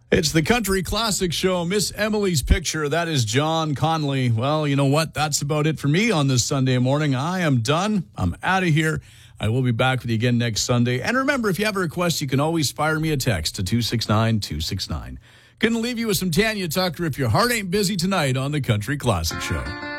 It's the Country Classic Show. Miss Emily's Picture. That is John Conley. Well, you know what? That's about it for me on this Sunday morning. I am done. I'm out of here. I will be back with you again next Sunday. And remember, if you have a request, you can always fire me a text to 269-269. Couldn't leave you with some Tanya Tucker if your heart ain't busy tonight on the Country Classic Show.